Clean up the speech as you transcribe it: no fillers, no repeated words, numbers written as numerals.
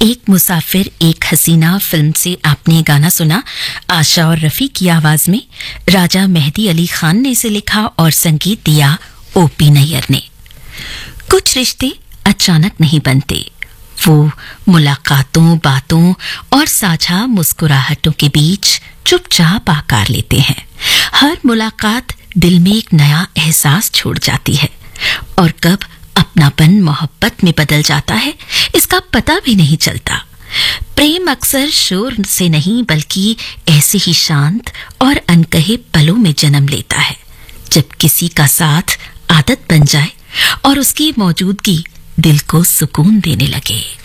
एक मुसाफिर एक हसीना फिल्म से आपने गाना सुना। आशा और रफी की आवाज में राजा मेहदी अली खान ने इसे लिखा और संगीत दिया ओपी नैयर ने। कुछ रिश्ते अचानक नहीं बनते, वो मुलाकातों, बातों और साझा मुस्कुराहटों के बीच चुपचाप आकार लेते हैं। हर मुलाकात दिल में एक नया एहसास छोड़ जाती है और कब अपनापन मोहब्बत में बदल जाता है इसका पता भी नहीं चलता। प्रेम अक्सर शोर से नहीं बल्कि ऐसे ही शांत और अनकहे पलों में जन्म लेता है, जब किसी का साथ आदत बन जाए और उसकी मौजूदगी दिल को सुकून देने लगे।